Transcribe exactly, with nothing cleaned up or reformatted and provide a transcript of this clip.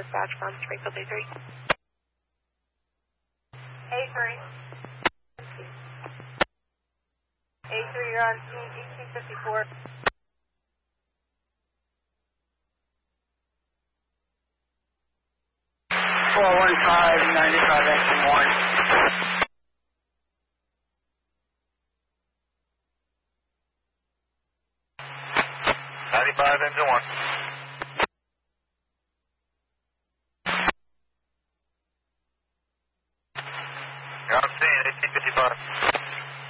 Dispatch from Springfield A three. A three. A three, you're on scene eighteen fifty-four. four one five, ninety-five, engine one. ninety-five, engine one. You're on scene, eighteen fifty-five.